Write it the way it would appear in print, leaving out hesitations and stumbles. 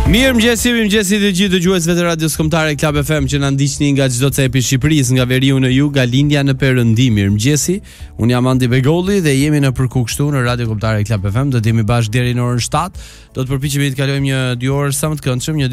Mirëmëngjesi të gjithë dëgjuesve të radios kombëtare Club FM që na ndiqni nga çdo cepi i Shqipërisë, nga veriu në jug, nga lindja në perëndim. Mirëmëngjesi. Un jam Andi Begolli dhe jemi në përkuk këtu në radio kombëtare Club FM. Do të jemi bashkë deri në orën 7. Do të përpiqemi të kalojmë një 2 orë sa më të këndshëm,